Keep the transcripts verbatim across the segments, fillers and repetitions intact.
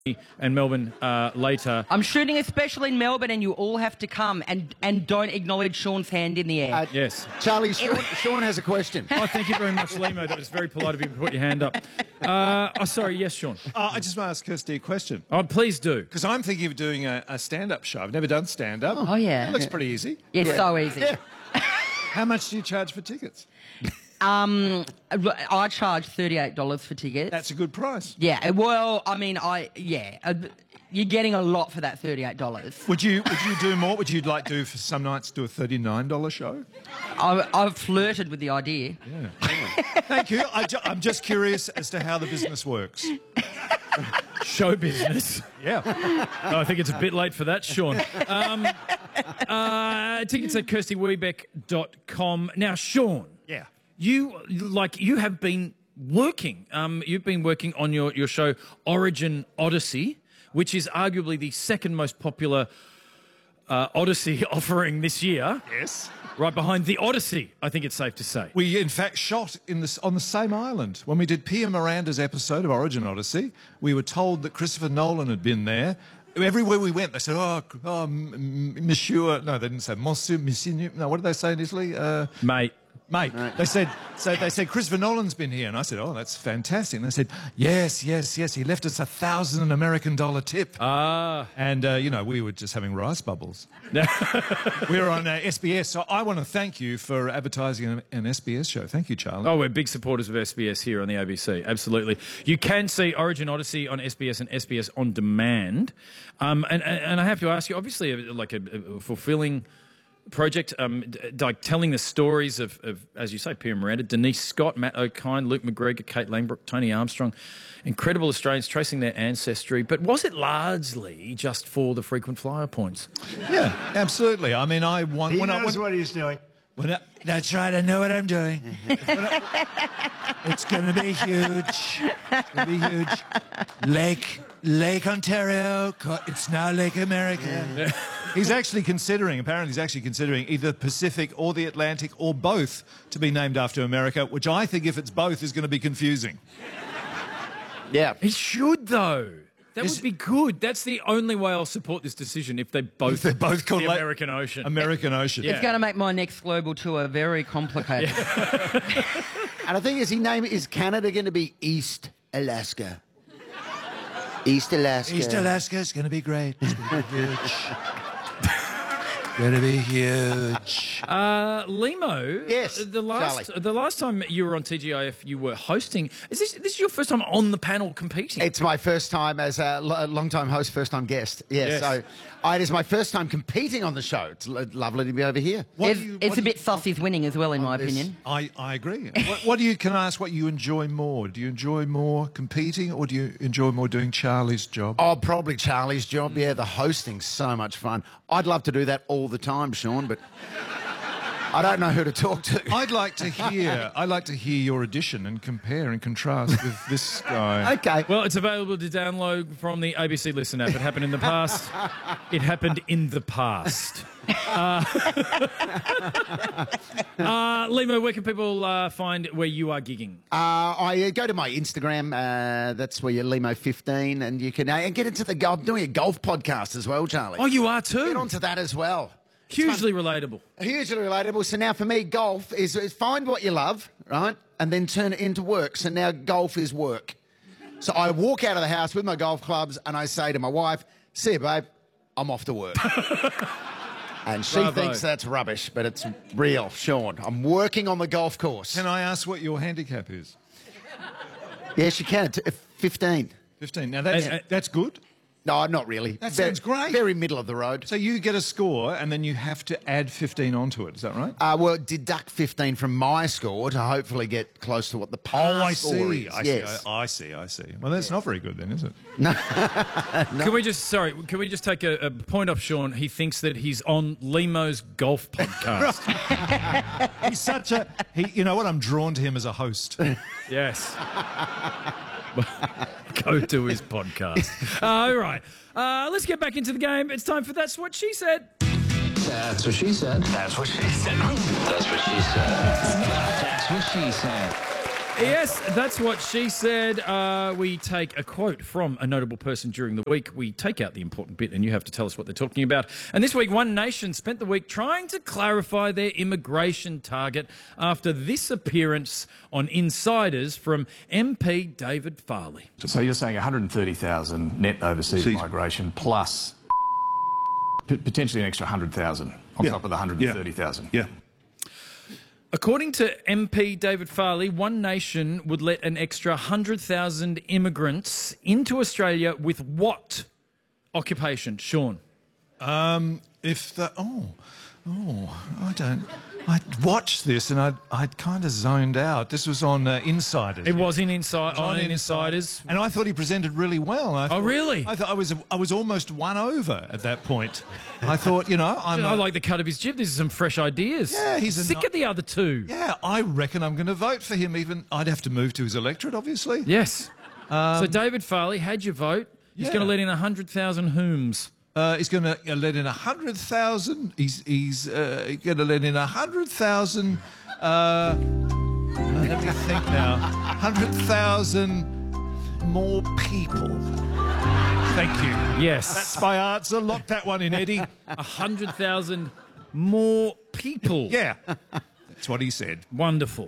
and Melbourne uh, later. I'm shooting a special in Melbourne and you all have to come and, and don't acknowledge Sean's hand in the air. Uh, Yes. Charlie, Sean, Sean has a question. Oh, thank you very much, Limo. That was very polite of you to put your hand up. Uh, oh, sorry. Yes, Sean. Uh, I just want to ask Kirsty a question. Oh, please do. Because I'm thinking of doing a, a stand-up show. I've never done stand-up. Oh, yeah. It looks pretty easy. It's Yeah. so easy. Yeah. How much do you charge for tickets? Um, I charge thirty-eight dollars for tickets. That's a good price. Yeah, well, I mean, I yeah, uh, you're getting a lot for that thirty-eight dollars. Would you Would you do more? Would you like do for some nights do a thirty-nine dollar show? I, I've flirted with the idea. Thank you. I ju- I'm just curious as to how the business works. Show business. Yeah. Oh, I think it's a bit late for that, Sean. Um, uh, tickets at kirsty weebeck dot com. Now, Sean. Yeah. You like you have been working. Um, you've been working on your, your show Origin Odyssey, which is arguably the second most popular uh, Odyssey offering this year. Yes. Right behind the Odyssey, I think it's safe to say. We, in fact, shot in this, on the same island. When we did Pia Miranda's episode of Origin Odyssey, we were told that Christopher Nolan had been there. Everywhere we went, they said, oh, oh m- m- monsieur... No, they didn't say monsieur, monsieur... No, what did they say in Italy? Uh, Mate. Mate, they said, so they said, Christopher Nolan's been here. And I said, oh, that's fantastic. And they said, yes, yes, yes, he left us a thousand American dollar tip. Ah. And, uh, you know, we were just having rice bubbles. We were on uh, S B S. So I want to thank you for advertising an, an S B S show. Thank you, Charlie. Oh, we're big supporters of S B S here on the A B C. Absolutely. You can see Origin Odyssey on S B S and S B S On Demand. Um, and, and, and I have to ask you, obviously, like a, a fulfilling project, um, d- like telling the stories of, of, as you say, Pia Miranda, Denise Scott, Matt O'Kine, Luke McGregor, Kate Langbrook, Tony Armstrong, incredible Australians tracing their ancestry. But was it largely just for the frequent flyer points? Yeah, absolutely. I mean, I want... He when knows I, when, what he's doing. when I, that's right, I know what I'm doing. It's going to be huge. It's going to be huge. Lake, Lake Ontario, it's now Lake America. He's actually considering, apparently he's actually considering either the Pacific or the Atlantic or both to be named after America, which I think if it's both is going to be confusing. Yeah. It should, though. That Is- would be good. That's the only way I'll support this decision if they both, If they're both called the Lake- American Ocean. American Ocean. Yeah. It's going to make my next global tour very complicated. And I think is he name is Canada going to be East Alaska? East Alaska. East Alaska is going to be great. It's going to be huge. Going to be huge. Uh, Limo. Yes, The last, Charlie. the last time you were on T G I F, you were hosting. Is this this is your first time on the panel competing? It's my first time as a lo- long-time host, first-time guest. Yeah, Yes. so I, it is my first time competing on the show. It's lo- lovely to be over here. What it's do you- it's what a do bit saucy's winning as well, in my this- opinion. I, I agree. What, what do you, can I ask what you enjoy more? Do you enjoy more competing or do you enjoy more doing Charlie's job? Oh, probably Charlie's job. Yeah, the hosting's so much fun. I'd love to do that all the time, Sean, but I don't know who to talk to. I'd like to hear, I'd like to hear your audition and compare and contrast with this guy. Okay. Well, it's available to download from the A B C Listen app. It happened in the past. It happened in the past. Uh, uh, Limo, where can people uh, find where you are gigging? Uh, I uh, go to my Instagram. Uh, that's where you're Limo fifteen, and you can uh, and get into the golf. I'm doing a golf podcast as well, Charlie. Oh, you are Get too? onto that as well. Hugely relatable. Hugely relatable. So now for me, golf is, is find what you love, right, and then turn it into work. So now golf is work. So I walk out of the house with my golf clubs, and I say to my wife, "See you, babe. I'm off to work." And she Bravo. thinks that's rubbish, but it's real, Sean. I'm working on the golf course. Can I ask what your handicap is? Yes, you can. It's, uh, fifteen. fifteen. Now, that's, Uh, uh, that's good. No, not really. That Very- sounds great. Very middle of the road. So you get a score and then you have to add fifteen onto it. Is that right? Uh, well, deduct fifteen from my score to hopefully get close to what the Oh, past score is. I yes. see. I, I see. I see. Well, that's not very good then, is it? Can we just, sorry, can we just take a, a point off Sean? He thinks that he's on Limo's golf podcast. He's such a... He, you know what? I'm drawn to him as a host. Yes. Go to his podcast. Uh, all right. Uh, let's get back into the game. It's time for That's What She Said. That's what she said. That's what she said. That's what she said. That's what she said. Yes, that's what she said. Uh, we take a quote from a notable person during the week. We take out the important bit and you have to tell us what they're talking about. And this week, One Nation spent the week trying to clarify their immigration target after this appearance on Insiders from M P David Farley. So you're saying one hundred thirty thousand net overseas Seas- migration plus p- potentially an extra one hundred thousand on Yeah. top of the one hundred thirty thousand? Yeah. According to M P David Farley, One Nation would let an extra one hundred thousand immigrants into Australia with what occupation? Sean? Um, if the oh, oh, I don't. I watched this and I I kind of zoned out. This was on uh, Insiders. It was in Inside, on, on in Insiders. and I thought he presented really well. I Oh, thought- really? I thought I was I was almost won over at that point. I thought, you know, I'm. I a- like the cut of his jib. This is some fresh ideas. Yeah, he's a sick no- of the other two. Yeah, I reckon I'm going to vote for him. Even I'd have to move to his electorate, obviously. Yes. so David Farley had your vote. He's yeah. going to let in one hundred thousand whams. Uh, he's going to uh, let in a hundred thousand. He's he's uh, going to let in a hundred thousand. Uh, let me think now. Hundred thousand more people. Thank you. Yes. That's my answer. Lock that one in, Eddie. one hundred thousand more people. Yeah, that's what he said. Wonderful.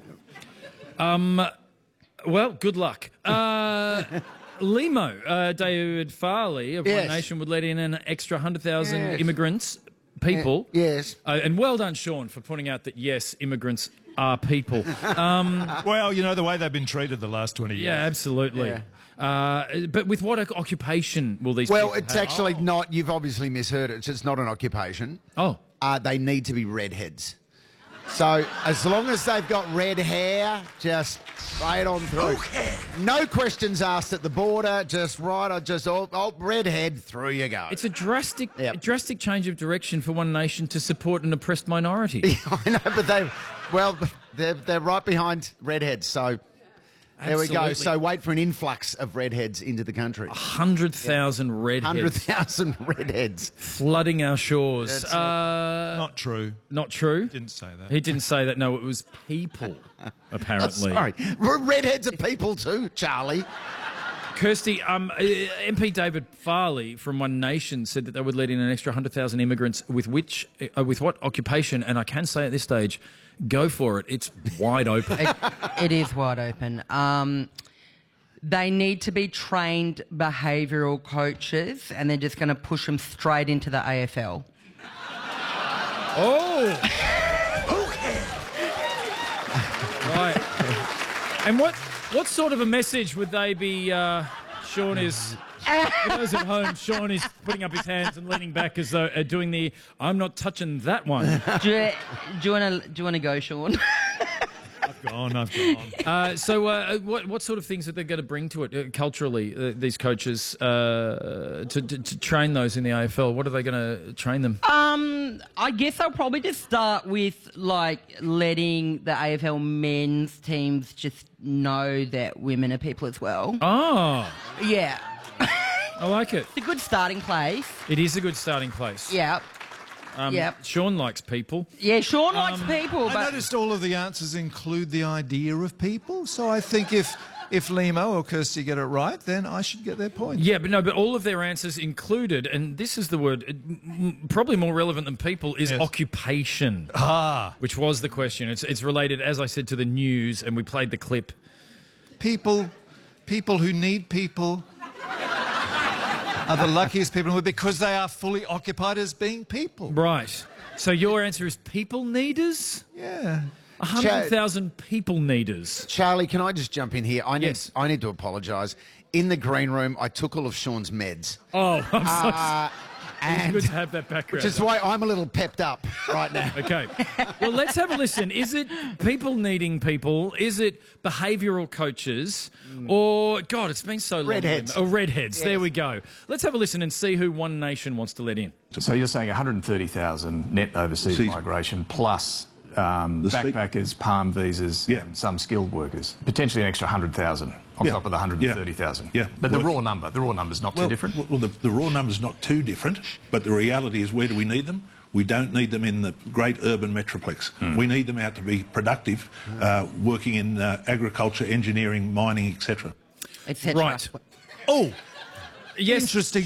Um, well, good luck. Uh, Limo, uh, David Farley of Yes. One Nation would let in an extra one hundred thousand Yes. immigrants, people. Yes. Uh, and well done, Sean, for pointing out that, yes, immigrants are people. Um, Well, you know the way they've been treated the last twenty years. yeah, absolutely. Yeah. Uh, but with what occupation will these Well, people it's have? actually not. You've obviously misheard it. It's just not an occupation. Oh. Uh, they need to be redheads. So as long as they've got red hair, just straight on through. No questions asked at the border. Just right on, just oh, oh redhead, through you go. It's a drastic, Yep. a drastic change of direction for One Nation to support an oppressed minority. I know, but they, well, they're they're right behind redheads. So there we go. Absolutely. So wait for an influx of redheads into the country. one hundred thousand Hundred redheads thousand redheads. flooding our shores. That's Uh, Not true. not true. Didn't say that. He didn't say that. No, it was people, apparently. Sorry, R- redheads are people too, Charlie. Kirsty, um, uh, M P David Farley from One Nation said that they would let in an extra one hundred thousand immigrants with which, uh, with what occupation? And I can say at this stage, go for it. It's wide open. It, it is wide open. Um, they need to be trained behavioural coaches, and they're just going to push them straight into the A F L. Oh! Right. And what what sort of a message would they be? Uh, Sean is. For those at home, Sean is putting up his hands and leaning back as though uh, doing the "I'm not touching that one." Do you, do you want to do you want to go, Sean? I've gone. I've gone. Uh, so, uh, what what sort of things are they going to bring to it uh, culturally? Uh, these coaches uh, to, to to train those in the A F L. What are they going to train them? Um, I guess I'll probably just start with like letting the A F L men's teams just know that women are people as well. Oh, Yeah, I like it. it's a good starting place. It is a good starting place. Yeah, Um, yeah, Sean likes people. yeah. Sean likes Um, people, I but noticed all of the answers include the idea of people, so I think if if Limo or Kirsty get it right, then I should get their point. Yeah, but no, but all of their answers included, and this is the word, m- m- probably more relevant than people, is Yes. occupation, Ah, which was the question. It's it's related, as I said, to the news, and we played the clip. people, people who need people are the luckiest people because they are fully occupied as being people. Right. So your answer is people needers? Yeah. one hundred thousand people needers. Charlie, can I just jump in here? I need, Yes. I need to apologise. In the green room, I took all of Sean's meds. Oh, I'm so Uh, It's and good to have that background. which is why I'm a little pepped up right now. Okay. Well, let's have a listen. Is it people needing people? Is it behavioural coaches? Or, God, it's been so long. Redheads. Oh, redheads. There we go. Let's have a listen and see who One Nation wants to let in. So you're saying one hundred thirty thousand net overseas Seas- migration plus um, The se- backpackers, palm visas, Yeah. and some skilled workers. Potentially an extra one hundred thousand on Yeah. top of the one hundred thirty thousand. Yeah. Yeah. But the Well- raw number, the raw number's not Well, too different. Well, the, the raw number's not too different, but the reality is where do we need them? We don't need them in the great urban metroplex. Hmm. We need them out to be productive, uh, working in uh, agriculture, engineering, mining, et cetera. et cetera. Right. Oh, yes. Interesting.